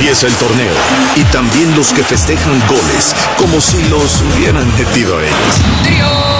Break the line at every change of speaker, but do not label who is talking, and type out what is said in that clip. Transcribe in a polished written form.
empieza el torneo y también los que festejan goles como si los hubieran metido ellos.